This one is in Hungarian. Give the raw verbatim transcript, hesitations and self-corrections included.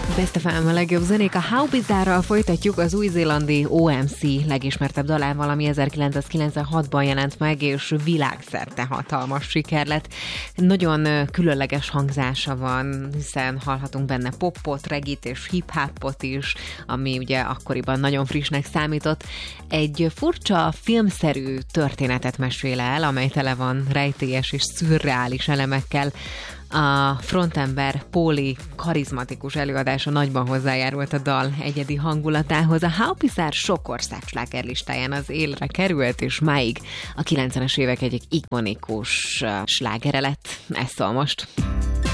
Best ef em a legjobb zenék. A How Bizarre-ral folytatjuk az új-zélandi o em cé legismertebb dalával, ami ezerkilencszázkilencvenhatban jelent meg, és világszerte hatalmas siker lett. Nagyon különleges hangzása van, hiszen hallhatunk benne popot, regit és hip-hopot is, ami ugye akkoriban nagyon frissnek számított. Egy furcsa, filmszerű történetet mesél el, amely tele van rejtélyes és szürreális elemekkel. A frontember Pauli karizmatikus előadása nagyban hozzájárult a dal egyedi hangulatához. A How Bizarre sok ország slágerlistáján az élre került, és máig a kilencvenes évek egyik ikonikus slágere lett. Ez szól most.